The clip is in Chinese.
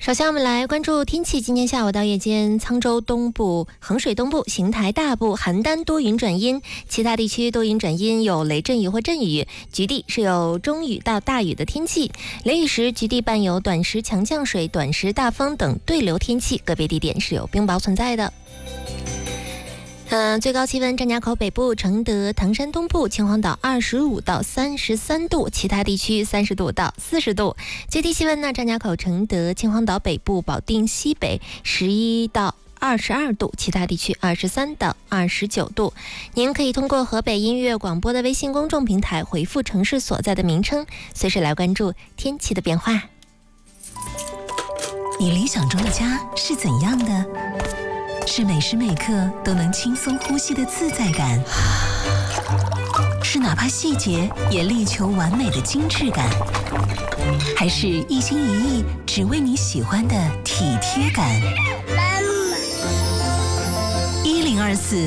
首先我们来关注天气。今天下午到夜间，沧州东部、衡水东部、邢台大部、邯郸多云转阴，其他地区多云转阴，有雷阵雨或阵雨，局地是有中雨到大雨的天气。雷雨时，局地伴有短时强降水、短时大风等对流天气，个别地点是有冰雹存在的。最高气温，张家口北部、承德、唐山东部、秦皇岛25到33度，其他地区30度到40度。最低气温呢，张家口、承德、秦皇岛北部、保定西北11到22度，其他地区23到29度。您可以通过河北音乐广播的微信公众平台回复城市所在的名称，随时来关注天气的变化。 你理想中的家是怎样的？是每时每刻都能轻松呼吸的自在感，是哪怕细节也力求完美的精致感，还是一心一意只为你喜欢的体贴感？1024